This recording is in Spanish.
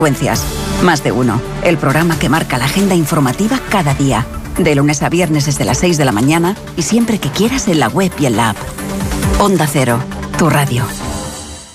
Más de uno, el programa que marca la agenda informativa cada día. De lunes a viernes desde las 6 de la mañana y siempre que quieras en la web y en la app. Onda Cero, tu radio.